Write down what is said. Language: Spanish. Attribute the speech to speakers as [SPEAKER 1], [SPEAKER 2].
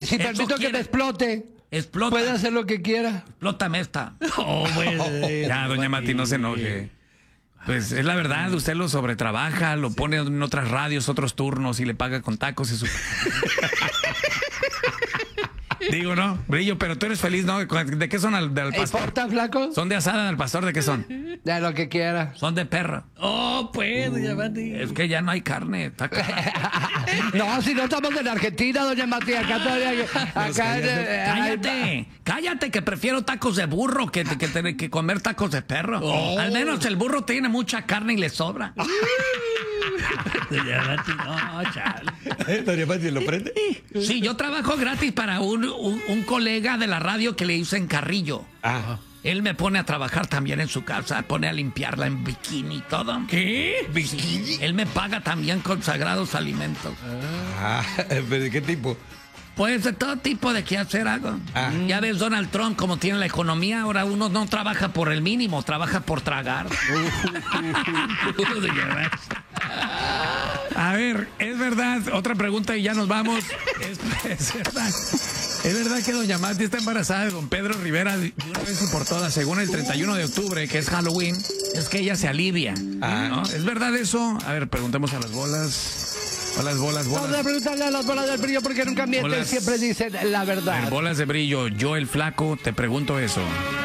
[SPEAKER 1] si permito que me explote,
[SPEAKER 2] Explota.
[SPEAKER 1] puede hacer lo que quiera.
[SPEAKER 2] Explótame esta.
[SPEAKER 3] Oh, pues,
[SPEAKER 4] Ya, doña Mati, no se enoje. Pues es la verdad, usted lo sobretrabaja, lo pone en otras radios, otros turnos y le paga con tacos y su... Digo, ¿no? Brillo, pero tú eres feliz, ¿no? ¿De qué son del pastor?
[SPEAKER 1] ¿Importa, flaco?
[SPEAKER 4] ¿Son de asada del pastor? ¿De qué son?
[SPEAKER 1] De lo que quiera.
[SPEAKER 2] Son de perra.
[SPEAKER 3] oh, pues, doña Mati.
[SPEAKER 2] Es que ya no hay carne. Está
[SPEAKER 1] No, si no estamos en Argentina, doña Mati, acá todavía... Acá
[SPEAKER 2] Cállate, cállate, que prefiero tacos de burro que comer tacos de perro. Al menos el burro tiene mucha carne y le sobra.
[SPEAKER 3] Doña Mati, no, chale.
[SPEAKER 5] Doña Mati, ¿lo prende?
[SPEAKER 2] Sí, yo trabajo gratis para un colega de la radio que le dicen Carrillo.
[SPEAKER 5] Ah.
[SPEAKER 2] Él me pone a trabajar también en su casa, pone a limpiarla en bikini y todo.
[SPEAKER 3] ¿Qué?
[SPEAKER 2] Sí, él me paga también con sagrados alimentos.
[SPEAKER 5] Ah, ¿pero de qué tipo?
[SPEAKER 2] Pues de todo tipo de qué hacer algo.
[SPEAKER 5] Ah.
[SPEAKER 2] Ya ves Donald Trump como tiene la economía, ahora uno no trabaja por el mínimo, trabaja por tragar.
[SPEAKER 4] A ver, es verdad, otra pregunta y ya nos vamos. Es verdad. Es verdad que doña Mati está embarazada de don Pedro Rivera de una vez y por todas, según el 31 de octubre, que es Halloween, es que ella se alivia. ¿No? ¿Es verdad eso? A ver, preguntemos a las bolas. A las bolas.
[SPEAKER 1] Vamos a preguntarle a las bolas del brillo porque nunca mienten,
[SPEAKER 4] Bolas.
[SPEAKER 1] siempre dicen la
[SPEAKER 4] A ver,
[SPEAKER 1] verdad.
[SPEAKER 4] bolas de brillo, yo el flaco, te pregunto eso.